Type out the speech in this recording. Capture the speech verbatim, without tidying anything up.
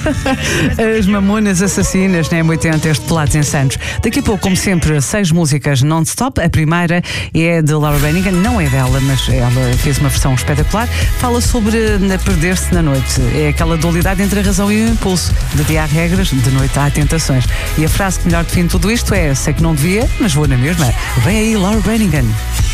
As Mamonas Assassinas, na M oitenta, este Pelados em Santos. Daqui a pouco, como sempre, seis músicas non-stop. A primeira é de Laura Branigan, não é dela, mas ela fez uma versão espetacular. Fala sobre perder-se na noite. É aquela dualidade entre a razão e o impulso. De dia há regras, de noite há tentações. E a frase que melhor define tudo isto é: sei que não devia, mas vou na mesma. Vem aí Laura Branigan.